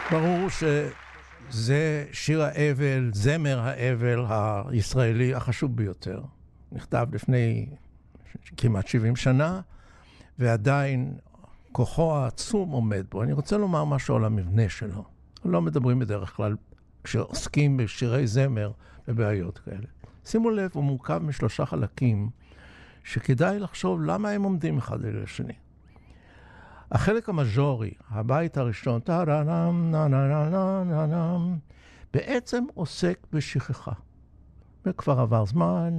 ברור שזה שיר האבל, זמר האבל הישראלי החשוב ביותר. נכתב לפני כמעט 70 שנה, ועדיין כוחו העצום עומד בו. אני רוצה לומר משהו על המבנה שלו. לא מדברים בדרך כלל כשעוסקים בשירי זמר ובעיות כאלה. שימו לב, הוא מורכב משלושה חלקים, שכדאי לחשוב למה הם עומדים אחד אל השני. החלק המז'ורי, הבית הראשון, בעצם עוסק בשכחה. וכבר עבר זמן,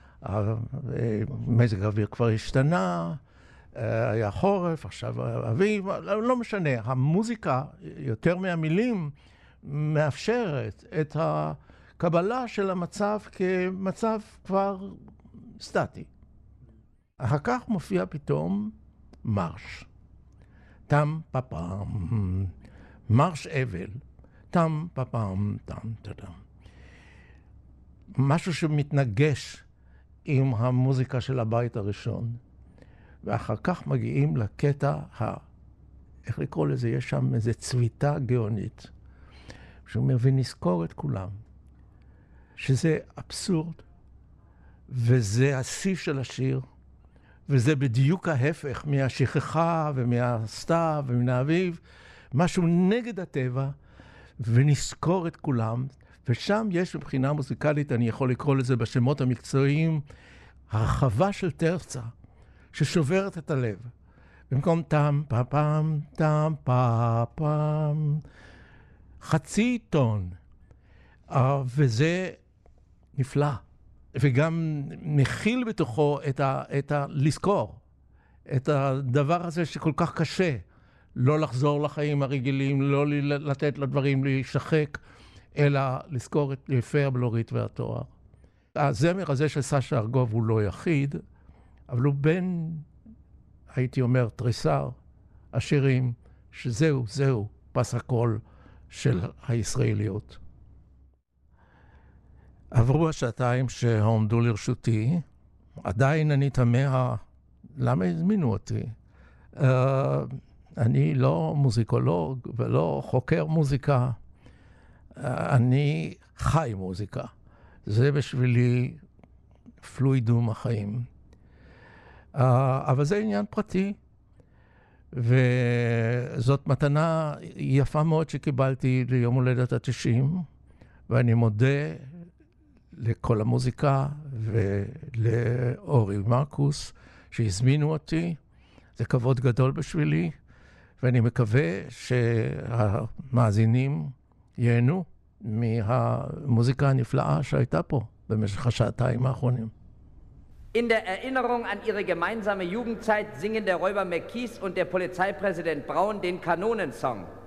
מזג האוויר כבר השתנה, היה חורף, עכשיו אביב, לא משנה. המוזיקה, יותר מהמילים, מאפשרת את הקבלה של המצב כמצב כבר סטטי. אחר כך מופיע פתאום מרש. טם פפם, מרש אבל, טם פפם, טם טם. משהו שמתנגש עם המוזיקה של הבית הראשון. ואחר כך מגיעים לקטע, איך לקרוא לזה, יש שם איזו צביטה גאונית. שהוא אומר, ונזכור את כולם, שזה אבסורד, וזה השיא של השיר, וזה בדיוק ההפך מהשכחה ומהסתיו ומן האביב, משהו נגד הטבע, ונזכור את כולם, ושם יש מבחינה מוזיקלית, אני יכול לקרוא לזה בשמות המקצועיים, הרחבה של טרצה, ששוברת את הלב. במקום טם פאפם, טם פאפם, חצי טון, וזה נפלא. וגם מכיל בתוכו לזכור, את הדבר הזה שכל כך קשה, לא לחזור לחיים הרגילים, לא לתת לדברים להישחק, אלא לזכור את יפי הבלורית והתואר. הזמר הזה של סשה ארגוב הוא לא יחיד, אבל הוא בין, הייתי אומר, תריסר השירים, שזהו פס הקול של הישראליות. עברו השעתיים שעומדו לרשותי, עדיין אני תמה, למה הזמינו אותי? אני לא מוזיקולוג ולא חוקר מוזיקה, אני חי מוזיקה. זה בשבילי פלואידום החיים. אבל זה עניין פרטי, וזאת מתנה יפה מאוד שקיבלתי ליום הולדת ה-90, ואני מודה לכל המוזיקה ולאורי מרקוס שהזמינו אותי. זה כבוד גדול בשבילי, ואני מקווה שהמאזינים ייהנו מהמוזיקה הנפלאה שהייתה פה במשך השעתיים האחרונים. In der Erinnerung an ihre gemeinsame Jugendzeit singen der Räuber McKees und der Polizeipräsident Braun den Kanonensong.